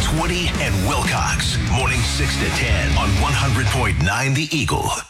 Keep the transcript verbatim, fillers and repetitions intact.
Woody and Wilcox. Morning six to ten on one hundred point nine The Eagle.